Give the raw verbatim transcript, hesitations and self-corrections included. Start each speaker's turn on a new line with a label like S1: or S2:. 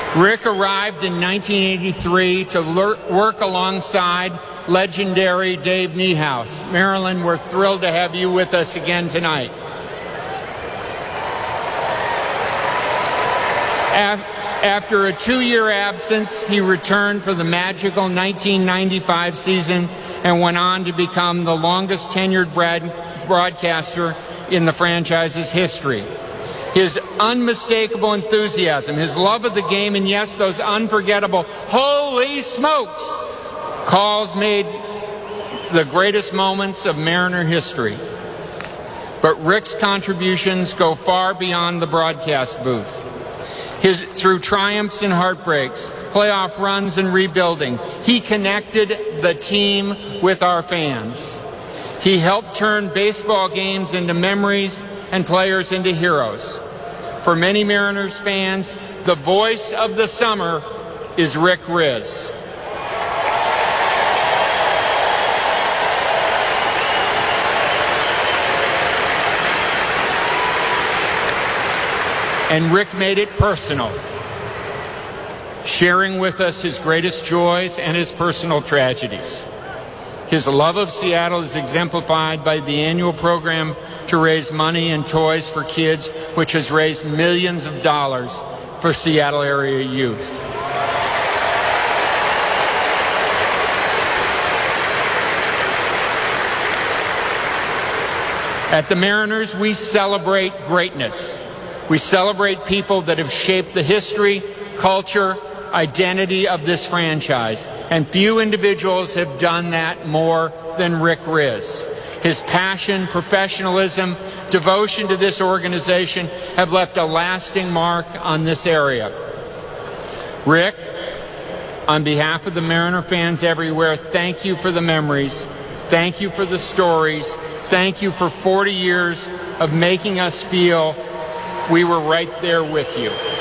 S1: Rick arrived in nineteen eighty-three to lur- work alongside legendary Dave Niehaus. Marilyn, we're thrilled to have you with us again tonight. After a two-year absence, he returned for the magical nineteen ninety-five season and went on to become the longest tenured broadcaster in the franchise's history. His unmistakable enthusiasm, his love of the game, and yes, those unforgettable "holy smokes" calls made the greatest moments of Mariner history. But Rick's contributions go far beyond the broadcast booth. His, through triumphs and heartbreaks, playoff runs and rebuilding, he connected the team with our fans. He helped turn baseball games into memories and players into heroes. For many Mariners fans, the voice of the summer is Rick Rizzs. And Rick made it personal, sharing with us his greatest joys and his personal tragedies. His love of Seattle is exemplified by the annual program to raise money and toys for kids, which has raised millions of dollars for Seattle area youth. At the Mariners, we celebrate greatness. We celebrate people that have shaped the history, culture, identity of this franchise, and few individuals have done that more than Rick Rizzs. His passion, professionalism, devotion to this organization have left a lasting mark on this area. Rick, on behalf of the Mariner fans everywhere, thank you for the memories, thank you for the stories, thank you for forty years of making us feel we were right there with you.